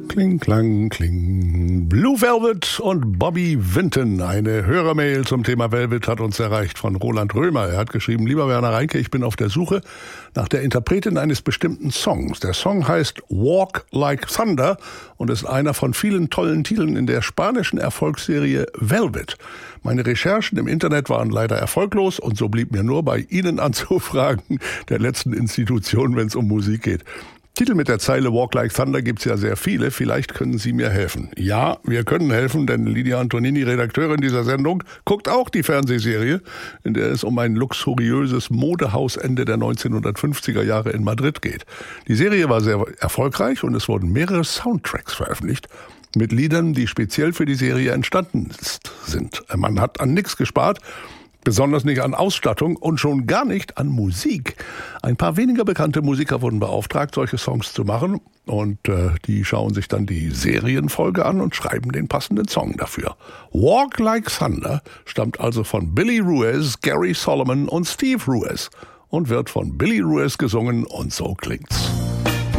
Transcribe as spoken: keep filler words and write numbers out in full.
Kling, klang, kling. Blue Velvet und Bobby Vinton. Eine Hörermail zum Thema Velvet hat uns erreicht von Roland Römer. Er hat geschrieben: Lieber Werner Reinke, ich bin auf der Suche nach der Interpretin eines bestimmten Songs. Der Song heißt Walk Like Thunder und ist einer von vielen tollen Titeln in der spanischen Erfolgsserie Velvet. Meine Recherchen im Internet waren leider erfolglos und so blieb mir nur bei Ihnen anzufragen, der letzten Institution, wenn es um Musik geht. Titel mit der Zeile Walk Like Thunder gibt's ja sehr viele. Vielleicht können Sie mir helfen. Ja, wir können helfen, denn Lydia Antonini, Redakteurin dieser Sendung, guckt auch die Fernsehserie, in der es um ein luxuriöses Modehaus Ende der neunzehnhundertfünfziger Jahre in Madrid geht. Die Serie war sehr erfolgreich und es wurden mehrere Soundtracks veröffentlicht mit Liedern, die speziell für die Serie entstanden sind. Man hat an nichts gespart. Besonders nicht an Ausstattung und schon gar nicht an Musik. Ein paar weniger bekannte Musiker wurden beauftragt, solche Songs zu machen. Und äh, die schauen sich dann die Serienfolge an und schreiben den passenden Song dafür. Walk Like Thunder stammt also von Billy Ruiz, Gary Solomon und Steve Ruiz und wird von Billy Ruiz gesungen und so klingt's.